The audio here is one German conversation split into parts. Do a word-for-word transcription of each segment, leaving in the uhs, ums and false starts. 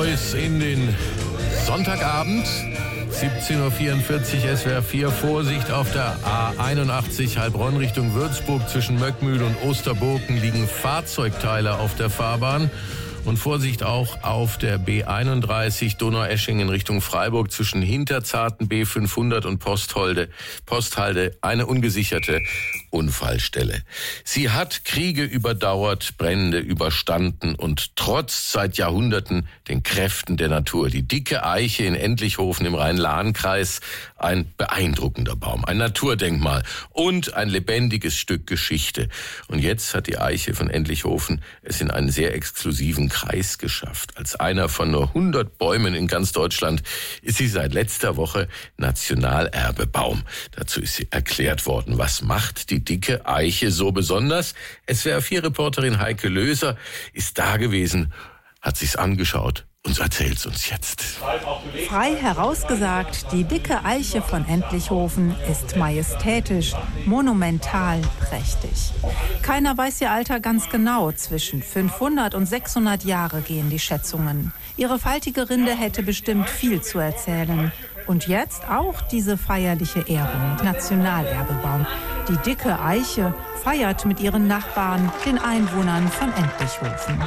bis in den Sonntagabend. siebzehn Uhr vierundvierzig, S W R vier. Vorsicht auf der A einundachtzig Heilbronn Richtung Würzburg. Zwischen Möckmühl und Osterburken liegen Fahrzeugteile auf der Fahrbahn. Und Vorsicht auch auf der B einunddreißig Donaueschingen Richtung Freiburg zwischen Hinterzarten B fünfhundert und Postholde, Posthalde eine ungesicherte Unfallstelle. Sie hat Kriege überdauert, Brände überstanden und trotzt seit Jahrhunderten den Kräften der Natur. Die dicke Eiche in Endlichhofen im Rhein-Lahn-Kreis, ein beeindruckender Baum, ein Naturdenkmal und ein lebendiges Stück Geschichte. Und jetzt hat die Eiche von Endlichhofen es in einen sehr exklusiven Kreis geschafft. Als einer von nur hundert Bäumen in ganz Deutschland ist sie seit letzter Woche Nationalerbebaum. Dazu ist sie erklärt worden. Was macht die dicke Eiche so besonders? S W R vier Reporterin Heike Löser ist da gewesen, hat sich's angeschaut und erzählt's uns jetzt. Frei herausgesagt, die dicke Eiche von Endlichhofen ist majestätisch, monumental, prächtig. Keiner weiß ihr Alter ganz genau. Zwischen fünfhundert und sechshundert Jahre gehen die Schätzungen. Ihre faltige Rinde hätte bestimmt viel zu erzählen. Und jetzt auch diese feierliche Ehrung, Nationalerbebaum. Die dicke Eiche feiert mit ihren Nachbarn, den Einwohnern von Endlichhofen.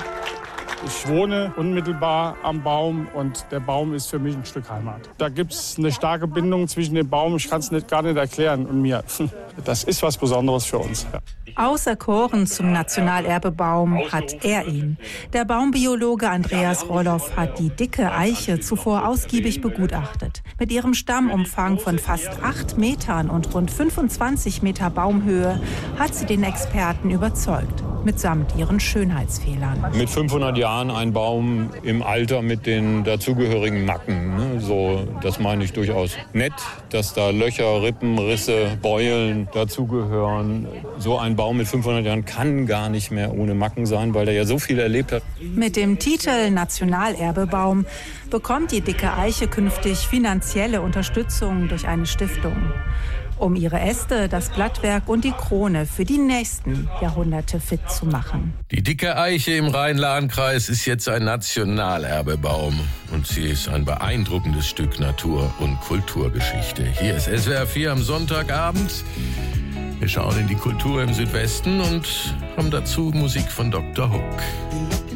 Ich wohne unmittelbar am Baum und der Baum ist für mich ein Stück Heimat. Da gibt es eine starke Bindung zwischen dem Baum, ich kann es nicht, gar nicht erklären, und mir. Das ist was Besonderes für uns. Ja. Auserkoren zum Nationalerbebaum hat er ihn. Der Baumbiologe Andreas Roloff hat die dicke Eiche zuvor ausgiebig begutachtet. Mit ihrem Stammumfang von fast acht Metern und rund fünfundzwanzig Meter Baumhöhe hat sie den Experten überzeugt. Mitsamt ihren Schönheitsfehlern. Mit fünfhundert Jahren ein Baum im Alter mit den dazugehörigen Macken. Ne? So, das meine ich durchaus nett, dass da Löcher, Rippen, Risse, Beulen dazugehören. So ein Baum mit fünfhundert Jahren kann gar nicht mehr ohne Macken sein, weil der ja so viel erlebt hat. Mit dem Titel Nationalerbebaum bekommt die dicke Eiche künftig finanzielle Unterstützung durch eine Stiftung, um ihre Äste, das Blattwerk und die Krone für die nächsten Jahrhunderte fit zu machen. Die dicke Eiche im Rhein-Lahn-Kreis ist jetzt ein Nationalerbebaum und sie ist ein beeindruckendes Stück Natur- und Kulturgeschichte. Hier ist S W R vier am Sonntagabend. Wir schauen in die Kultur im Südwesten und haben dazu Musik von Doktor Hook.